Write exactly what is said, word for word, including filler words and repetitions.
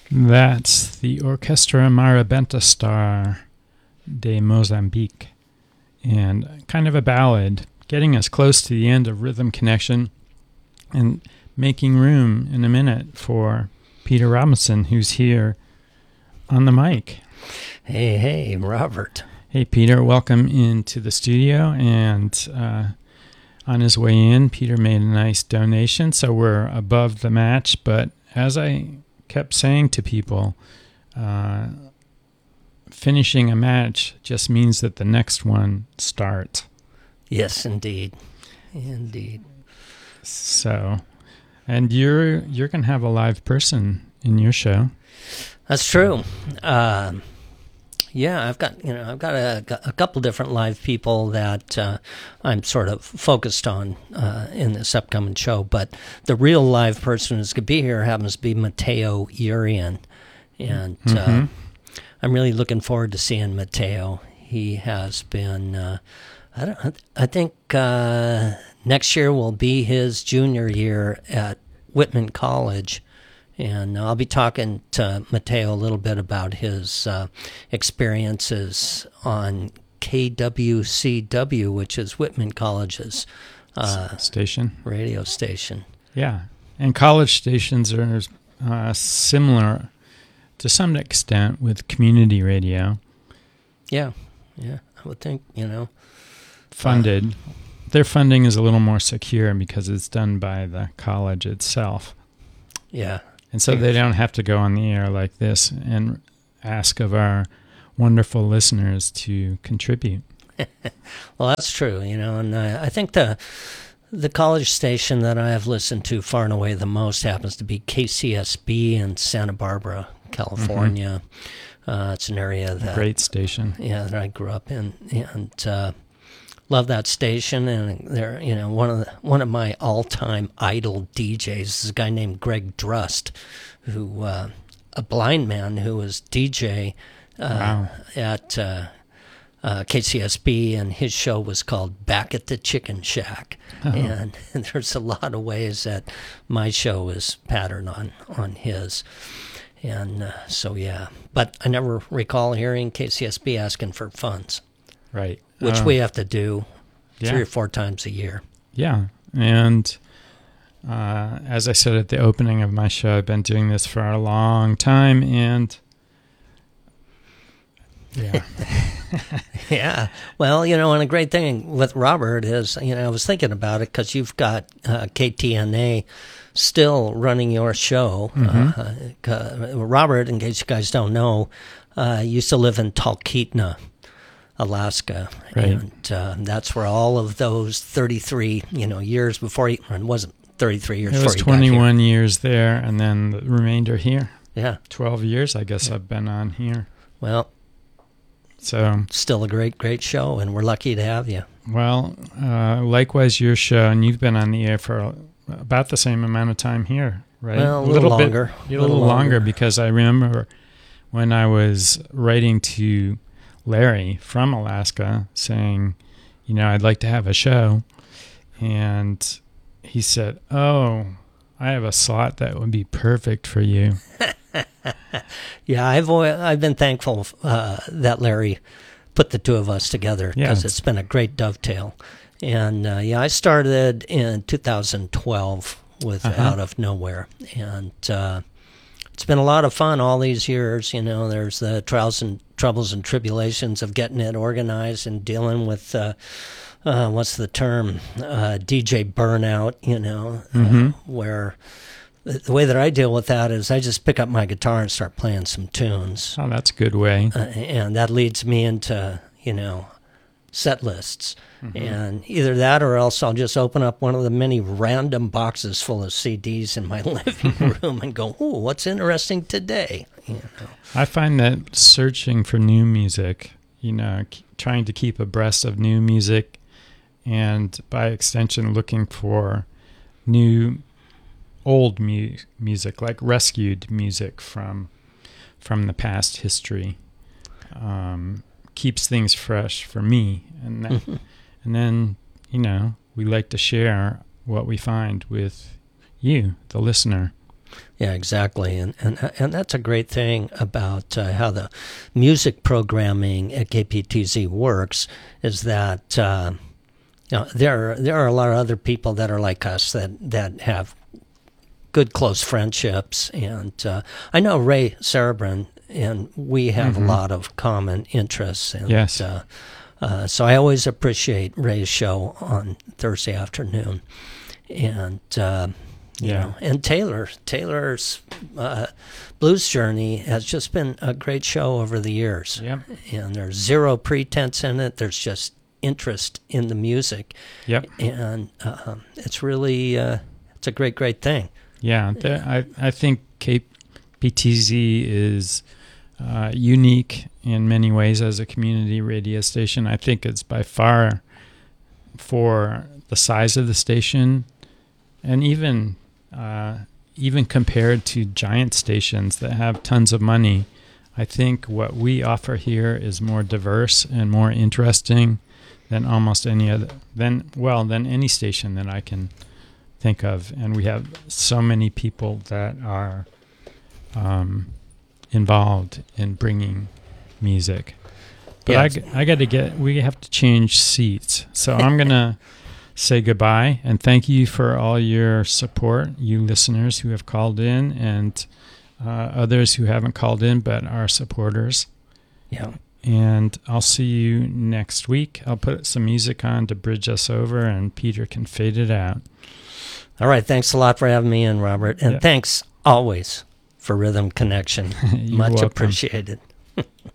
That's the Orquestra Marabenta Star de Mozambique, and kind of a ballad, getting us close to the end of Rhythm Connection and making room in a minute for Peter Robinson, who's here on the mic. Hey, hey, Robert. Hey, Peter, welcome into the studio. And uh, on his way in, Peter made a nice donation, so we're above the match. But as I kept saying to people, uh, finishing a match just means that the next one starts. Yes, indeed. Indeed. So, and you're you're going to have a live person in your show. That's true. Uh, yeah, I've got, you know, I've got a, a couple different live people that uh, I'm sort of focused on uh, in this upcoming show, but the real live person who's going to be here happens to be Matteo Urian, and mm-hmm. uh, I'm really looking forward to seeing Matteo. He has been, uh, I don't, I think uh, next year will be his junior year at Whitman College. And I'll be talking to Matteo a little bit about his uh, experiences on K W C W, which is Whitman College's uh, station, radio station. Yeah, and college stations are uh, similar to some extent with community radio. Yeah, yeah, I would think, you know. Funded. Uh, Their funding is a little more secure because it's done by the college itself. Yeah. And so they don't have to go on the air like this and ask of our wonderful listeners to contribute. Well, that's true, you know, and uh, I think the the college station that I have listened to far and away the most happens to be K C S B in Santa Barbara, California. Mm-hmm. Uh, it's an area that... Great station. Yeah, that I grew up in, and... Uh, Love that station, and they're, you know, one of the, one of my all-time idol D Js is a guy named Greg Drust, who uh, a blind man who was D J uh, wow. at uh, uh, K C S B, and his show was called Back at the Chicken Shack. Oh. And, and there's a lot of ways that my show is patterned on on his. And uh, so yeah, but I never recall hearing K C S B asking for funds. Right. Which uh, we have to do yeah. three or four times a year. Yeah. And uh, as I said at the opening of my show, I've been doing this for a long time. And yeah. Yeah. Well, you know, and a great thing with Robert is, you know, I was thinking about it because you've got uh, K T N A still running your show. Mm-hmm. Uh, uh, Robert, in case you guys don't know, uh, used to live in Talkeetna, Alaska, right. and uh, that's where all of those thirty-three, you know, years before he, it wasn't thirty-three years. It was before twenty-one years there, and then the remainder here. Yeah, twelve years, I guess. Yeah. I've been on here. Well, so still a great, great show, and we're lucky to have you. Well, uh, likewise, your show, and you've been on the air for about the same amount of time here, right? Well, a, a little, little longer, bit, a little, little longer, because I remember when I was writing to Larry from Alaska saying, you know, I'd like to have a show. And he said, oh, I have a slot that would be perfect for you. Yeah, I've I've been thankful uh, that Larry put the two of us together, because yeah, it's, it's been a great dovetail. And uh, yeah, I started in two thousand twelve with uh-huh. Out of Nowhere. And uh, it's been a lot of fun all these years. You know, there's the trials and troubles and tribulations of getting it organized and dealing with, uh, uh, what's the term, uh, D J burnout, you know, mm-hmm. uh, where the, the way that I deal with that is I just pick up my guitar and start playing some tunes. Oh, that's a good way. Uh, and that leads me into, you know, set lists. Mm-hmm. And either that or else I'll just open up one of the many random boxes full of C Ds in my living room and go, ooh, what's interesting today? You know. I find that searching for new music, you know, k- trying to keep abreast of new music, and by extension looking for new old mu- music, like rescued music from from the past history, um, keeps things fresh for me. And that, mm-hmm. and then, you know, we like to share what we find with you, the listener. Yeah, exactly, and and and that's a great thing about uh, how the music programming at K P T Z works. Is that uh, you know there there are a lot of other people that are like us that that have good close friendships, and uh, I know Ray Cerebrin, and we have mm-hmm. a lot of common interests. And, yes. Uh, uh, so I always appreciate Ray's show on Thursday afternoon, and. Uh, You yeah. know, and Taylor, Taylor's uh, Blues Journey has just been a great show over the years. Yep. And there's zero pretense in it. There's just interest in the music. Yep. And uh, it's really, uh, it's a great, great thing. Yeah. There, I, I think K P T Z is uh, unique in many ways as a community radio station. I think it's by far, for the size of the station, and even uh, even compared to giant stations that have tons of money, I think what we offer here is more diverse and more interesting than almost any other, than well, than any station that I can think of. And we have so many people that are um, involved in bringing music. But Yeah. I, I got to get, we have to change seats. So I'm going to say goodbye and thank you for all your support, you listeners who have called in, and uh, others who haven't called in but are supporters. Yeah. And I'll see you next week. I'll put some music on to bridge us over, and Peter can fade it out. All right. Thanks a lot for having me in, Robert. And yeah. thanks always for Rhythm Connection. Much welcome. appreciated.